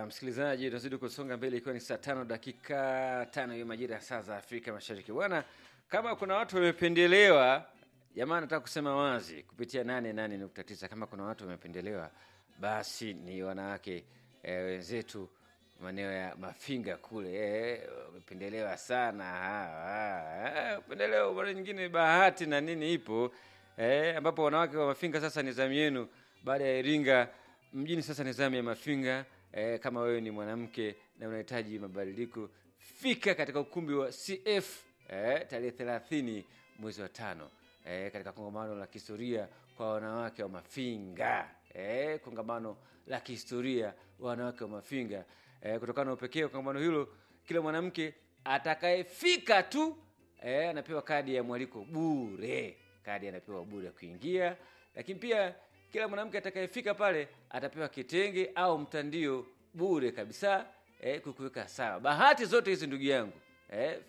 Msikilizaji, tunazidi kusonga mbele ikiwa ni saa 5 dakika 5 hiyo majira ya saa za Afrika Mashariki. Bwana, kama kuna watu wamependelewa, jamaa nataka kusema wazi kupitia 88.9 kama kuna watu wamependelewa, basi ni wanawake wenzetu maeneo ya Mafinga kule. Wamependelewa sana. Pendelewa mara nyingine bahati na nini ipo. Ambapo wanawake wa Mafinga sasa ni zamu yenu baada ya Iringa mjini, sasa ni zamu ya Mafinga. Kama wewe ni mwanamke na unahitaji mabadiliko, fika katika ukumbi wa CF tarehe 30 mwezi wa 5 katika kongamano la kihistoria kwa wanawake wa Mafinga. Kongamano la kihistoria wa wanawake wa Mafinga. Kutokana na upekee wa kongamano hilo, kila mwanamke atakayefika tu anapewa kadi ya mwaliko bure. Kadi anapewa bure kuingia, lakini pia kila mwanamke atakayefika pale atapewa kitenge au mtandio bure kabisa kukuweka sawa. Bahati zote hizi ndugu yangu,